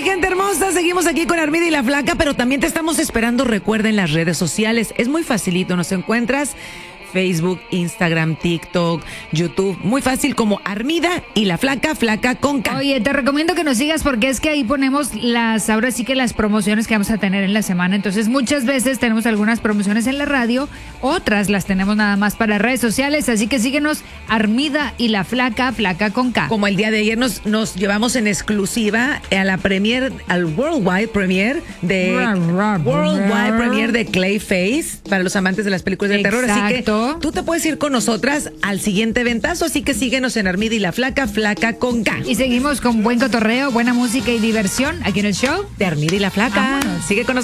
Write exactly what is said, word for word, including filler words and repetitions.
gente hermosa, seguimos aquí con Armida y la Flaca, pero también te estamos esperando, recuerda, en las redes sociales. Es muy facilito, nos encuentras Facebook, Instagram, TikTok, YouTube, muy fácil como Armida y la Flaca, Flaca con K. Oye, te recomiendo que nos sigas porque es que ahí ponemos las, ahora sí que las promociones que vamos a tener en la semana. Entonces muchas veces tenemos algunas promociones en la radio, otras las tenemos nada más para redes sociales, así que síguenos Armida y la Flaca, Flaca con K. Como el día de ayer nos, nos llevamos en exclusiva a la premier, al Worldwide Premiere de Worldwide Premiere de Clayface para los amantes de las películas de terror, así que tú te puedes ir con nosotras al siguiente eventazo, así que síguenos en Armida y la Flaca, Flaca con K. Y seguimos con buen cotorreo, buena música y diversión aquí en el show de Armida y la Flaca. Vámonos. Sigue con nosotros.